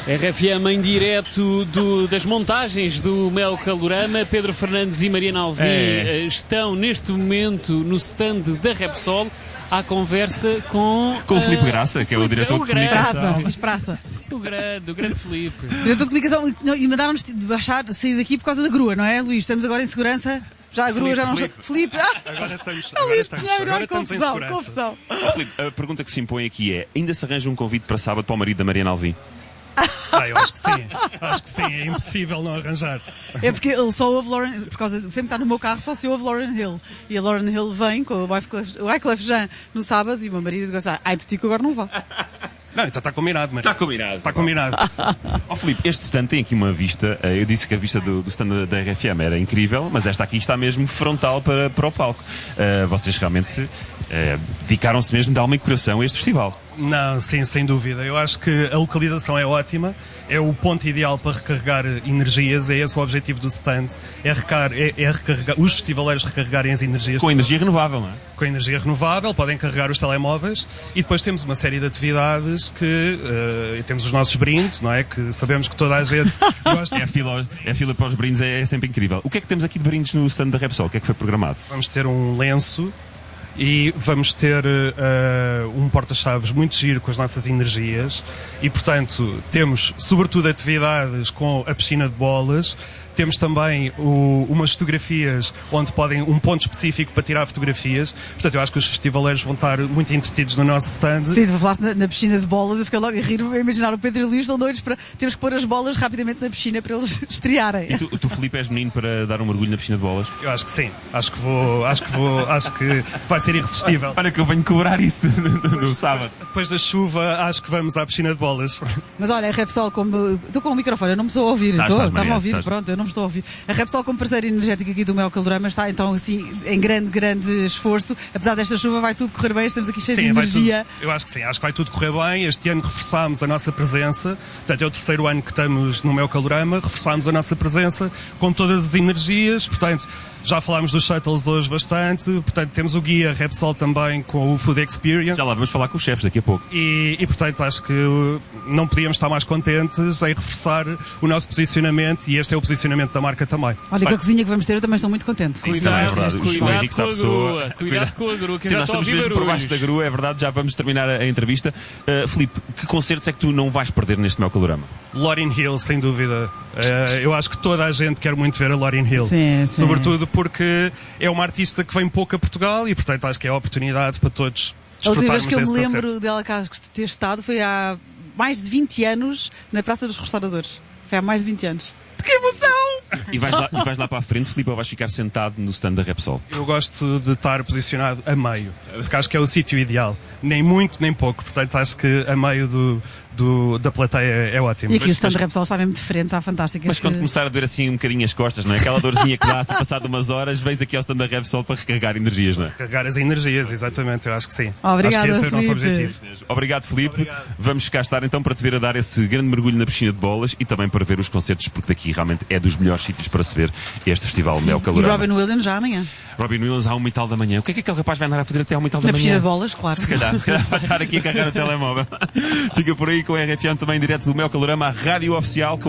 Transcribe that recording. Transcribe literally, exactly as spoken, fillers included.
R F M em direto do, das montagens do Mel Calorama. Pedro Fernandes e Mariana Alvim é. estão neste momento no stand da Repsol à conversa com... Com o Filipe Graça, que é o diretor de comunicação. Praça, praça. O grande, o grande Filipe. Diretor de comunicação, e mandaram-nos baixar, sair daqui por causa da grua, não é, Luís? Estamos agora em segurança. Já a grua Filipe, já não... Filipe. Filipe. Ah, agora estamos, é agora Luís estamos, Pinheiro, agora ai, estamos confusão, em segurança. confusão. Oh, Filipe, a pergunta que se impõe aqui é: ainda se arranja um convite para sábado para o marido da Mariana Alvim? Ah, eu acho que sim, acho que sim, é impossível não arranjar. É porque ele só ouve Lauren, por causa, sempre está no meu carro, só se ouve Lauren Hill. E a Lauren Hill vem com o Wyclef Jean no sábado e o meu marido diz: ai de ti que agora não vá. Não, então está combinado, mas Está combinado. Está combinado. Ó oh, Filipe, este stand tem aqui uma vista. Eu disse que a vista do, do stand da R F M era incrível, mas esta aqui está mesmo frontal para, para o palco. Uh, vocês realmente uh, dedicaram-se mesmo de alma e coração a este festival. Não, sim, sem dúvida. Eu acho que a localização é ótima, é o ponto ideal para recarregar energias, é esse o objetivo do stand, é, recar, é, é recarregar, os festivaleiros recarregarem as energias. Com energia renovável, não é? Com energia renovável, podem carregar os telemóveis e depois temos uma série de atividades que uh, temos os nossos brindes, não é? Que sabemos que toda a gente gosta. É a fila, é a fila para os brindes, é, é sempre incrível. O que é que temos aqui de brindes no stand da Repsol? O que é que foi programado? Vamos ter um lenço e vamos ter uh, um porta-chaves muito giro com as nossas energias e, portanto, temos sobretudo atividades com a piscina de bolas. Temos também o, umas fotografias onde podem, um ponto específico para tirar fotografias. Portanto, eu acho que os festivaleiros vão estar muito entretidos no nosso stand. Sim, se falaste na, na piscina de bolas, eu fiquei logo a rir, a imaginar o Pedro e o Luís estão doidos para temos que pôr as bolas rapidamente na piscina para eles estrearem. E tu, tu Filipe, és menino para dar um mergulho na piscina de bolas? Eu acho que sim. Acho que vou, acho que vou, acho que vai ser irresistível. Olha que eu venho cobrar isso no, no sábado. Depois da chuva, acho que vamos à piscina de bolas. Mas olha, a Repsol, como... estou com o microfone, eu não me estou a ouvir. Tá, estou, estás, estava Maria, a ouvir, estás. Pronto, eu não me estou a ouvir. A Repsol, como parceiro energético aqui do Mel Calorama, está então assim em grande, grande esforço. Apesar desta chuva, vai tudo correr bem, estamos aqui cheios de energia. Tudo, eu acho que sim, acho que vai tudo correr bem. Este ano reforçámos a nossa presença, portanto é o terceiro ano que estamos no Mel Calorama, reforçámos a nossa presença com todas as energias, portanto já falámos dos shuttles hoje bastante, portanto temos o guia Repsol também com o Food Experience. Já lá vamos falar com os chefes daqui a pouco. E, e portanto acho que não podíamos estar mais contentes em reforçar o nosso posicionamento e este é o posicionamento da marca também. Olha, com a cozinha que vamos ter eu também estou muito contente. Sim, também é verdade. O Cuidado Henrique com a sabe grua, pessoa. cuidado com a grua, que Sim, já nós estou a estamos ouvir mesmo por barulhos. baixo da grua, é verdade, já vamos terminar a, a entrevista. Uh, Filipe, que concertos é que tu não vais perder neste Mel Calorama? Lauryn Hill, sem dúvida. Uh, eu acho que toda a gente quer muito ver a Lauryn Hill. Sim, sim. Sobretudo porque é uma artista que vem pouco a Portugal e, portanto, acho que é a oportunidade para todos A última desfrutarmos vez que eu me desse lembro concerto. dela cá ter estado foi há mais de vinte anos na Praça dos Restauradores. Foi há mais de vinte anos. Que emoção! E vais lá, e vais lá para a frente, Filipe, ou vais ficar sentado no stand da Repsol? Eu gosto de estar posicionado a meio, porque acho que é o sítio ideal. Nem muito, nem pouco. Portanto, acho que a meio do, do, da plateia é ótimo. E aqui Mas- o stand mas- da Repsol está mesmo de frente, está fantástico. Mas Este- quando começar a doer assim um bocadinho as costas, não é? Aquela dorzinha que dá, assim, passado umas horas, vens aqui ao stand da Repsol para recarregar energias, não é? Carregar as energias, exatamente. Eu acho que sim. Obrigada, acho que esse é o nosso Filipe. objetivo. Obrigado, Filipe. Obrigado. Vamos cá estar então para te ver a dar esse grande mergulho na piscina de bolas e também para ver os concertos, porque daqui realmente é dos melhores sítios para se ver este festival Mel E Calorama. Robin Williams já amanhã. Robin Williams à uma e tal da manhã. O que é que aquele rapaz vai andar a fazer até à uma e tal da Na manhã? piscina de bolas, claro. Se calhar, se calhar vai estar aqui a carregar o telemóvel. Fica por aí com a R F M também em direto do Mel Calorama, a rádio oficial.